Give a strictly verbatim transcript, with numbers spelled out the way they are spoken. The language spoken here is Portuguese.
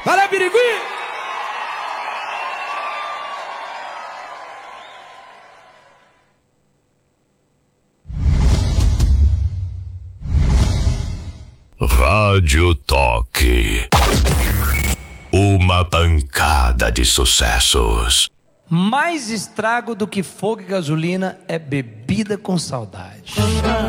Valeu, Birigui! Rádio Toque. Uma pancada de sucessos. Mais estrago do que fogo e gasolina é bebida com saudade.